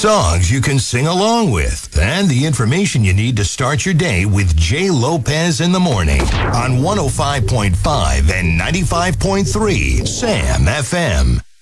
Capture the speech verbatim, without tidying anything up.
songs you can sing along with, and the information you need to start your day with Jay Lopez in the morning on one oh five point five and ninety-five point three Sam F M.